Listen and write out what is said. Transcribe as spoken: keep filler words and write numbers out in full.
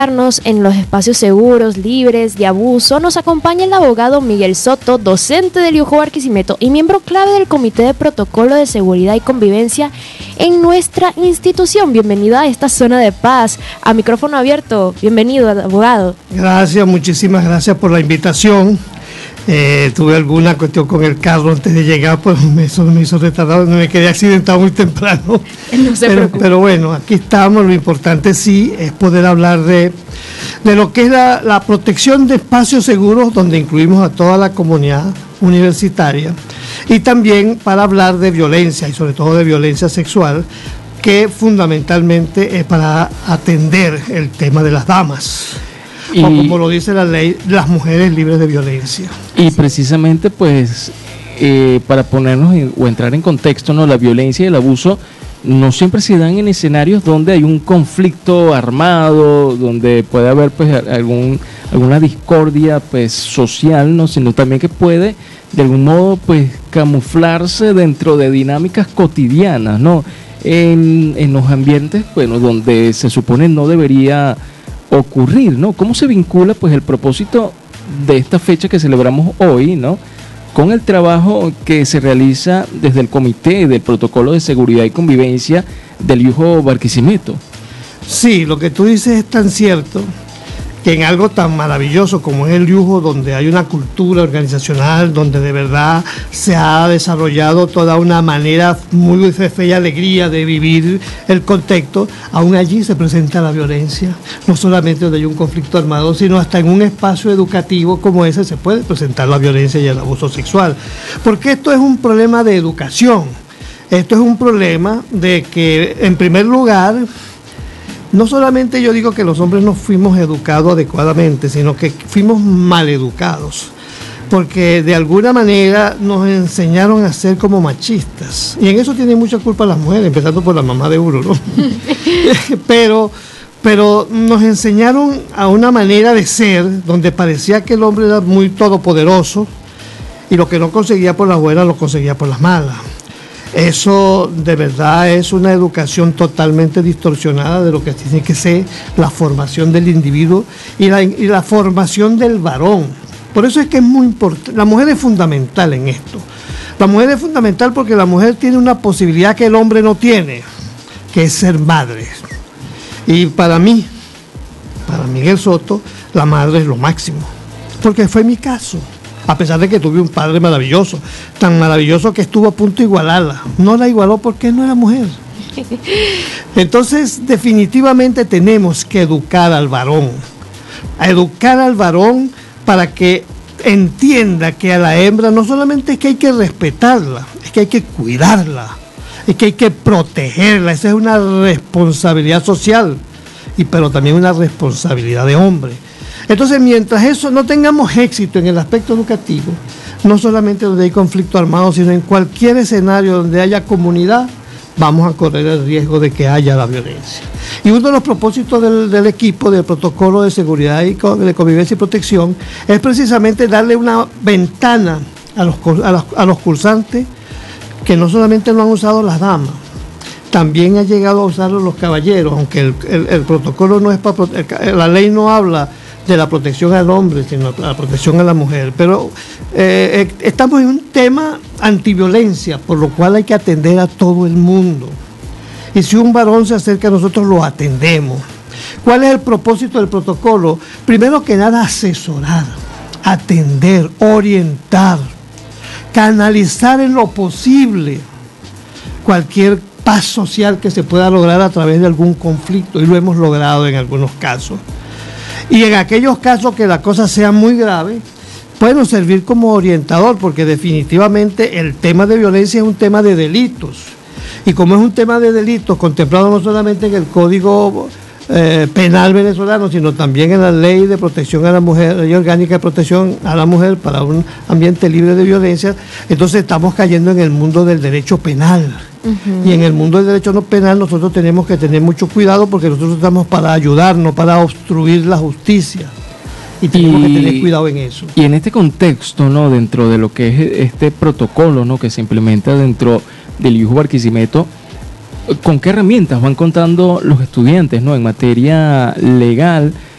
En los espacios seguros, libres de abuso, nos acompaña el abogado Miguel Soto, docente del I U J O Barquisimeto y miembro clave del Comité de Protocolo de Seguridad y Convivencia en nuestra institución. Bienvenido a esta zona de paz, a micrófono abierto. Bienvenido, abogado. Gracias, muchísimas gracias por la invitación. Eh, tuve alguna cuestión con el carro antes de llegar, pues me, eso me hizo retardado, me quedé accidentado muy temprano. No se pero, pero bueno, aquí estamos. Lo importante sí es poder hablar de, de lo que es la, la protección de espacios seguros, donde incluimos a toda la comunidad universitaria, y también para hablar de violencia, y sobre todo de violencia sexual, que fundamentalmente es para atender el tema de las damas. Y, o como lo dice la ley, las mujeres libres de violencia. Y precisamente pues eh, para ponernos en, o entrar en contexto, ¿no? La violencia y el abuso no siempre se dan en escenarios donde hay un conflicto armado, donde puede haber pues algún alguna discordia pues social, ¿no? Sino también que puede de algún modo pues camuflarse dentro de dinámicas cotidianas, ¿no? En, en los ambientes, bueno, donde se supone no debería ocurrir, ¿no? ¿Cómo se vincula pues el propósito de esta fecha que celebramos hoy, ¿no? Con el trabajo que se realiza desde el Comité del Protocolo de Seguridad y Convivencia del I U J O Barquisimeto? Sí, lo que tú dices es tan cierto, que en algo tan maravilloso como es el I U J O, donde hay una cultura organizacional, donde de verdad se ha desarrollado toda una manera muy de fe y alegría de vivir el contexto, aún allí se presenta la violencia, no solamente donde hay un conflicto armado, sino hasta en un espacio educativo como ese se puede presentar la violencia y el abuso sexual, porque esto es un problema de educación, esto es un problema de que, en primer lugar, no solamente yo digo que los hombres no fuimos educados adecuadamente, sino que fuimos mal educados, porque de alguna manera nos enseñaron a ser como machistas, y en eso tienen mucha culpa las mujeres, empezando por la mamá de uno, ¿no? pero, pero nos enseñaron a una manera de ser, donde parecía que el hombre era muy todopoderoso, y lo que no conseguía por las buenas lo conseguía por las malas. Eso de verdad es una educación totalmente distorsionada de lo que tiene que ser la formación del individuo y la, y la formación del varón. Por eso es que es muy importante, la mujer es fundamental en esto. La mujer es fundamental porque la mujer tiene una posibilidad que el hombre no tiene, que es ser madre. Y para mí, para Miguel Soto, la madre es lo máximo, porque fue mi caso. A pesar de que tuve un padre maravilloso, tan maravilloso que estuvo a punto de igualarla. No la igualó porque no era mujer. Entonces, definitivamente tenemos que educar al varón. A educar al varón para que entienda que a la hembra no solamente es que hay que respetarla, es que hay que cuidarla, es que hay que protegerla. Esa es una responsabilidad social, y pero también una responsabilidad de hombre. Entonces, mientras eso no tengamos éxito en el aspecto educativo, no solamente donde hay conflicto armado, sino en cualquier escenario donde haya comunidad, vamos a correr el riesgo de que haya la violencia. Y uno de los propósitos del, del equipo del Protocolo de Seguridad y de Convivencia y Protección es precisamente darle una ventana a los, a los, a los cursantes, que no solamente lo han usado las damas, también ha llegado a usarlo los caballeros, aunque el, el, el protocolo no es para, la ley no habla de la protección al hombre, sino la protección a la mujer. Pero eh, eh, estamos en un tema antiviolencia, por lo cual hay que atender a todo el mundo. Y si un varón se acerca a nosotros, lo atendemos. ¿Cuál es el propósito del protocolo? Primero que nada, asesorar, atender, orientar, canalizar en lo posible cualquier paz social que se pueda lograr a través de algún conflicto, y lo hemos logrado en algunos casos. Y en aquellos casos que la cosa sea muy grave, pueden servir como orientador, porque definitivamente el tema de violencia es un tema de delitos. Y como es un tema de delitos contemplado no solamente en el Código eh, Penal venezolano, sino también en la Ley de Protección a la Mujer, Ley Orgánica de Protección a la Mujer para un ambiente libre de violencia, entonces estamos cayendo en el mundo del derecho penal. Uh-huh. Y en el mundo del derecho no penal nosotros tenemos que tener mucho cuidado, porque nosotros estamos para ayudar, no para obstruir la justicia. Y tenemos y, que tener cuidado en eso. Y en este contexto, ¿no?, dentro de lo que es este protocolo, ¿no?, que se implementa dentro del I U J O Barquisimeto, ¿con qué herramientas van contando los estudiantes, ¿no?, en materia legal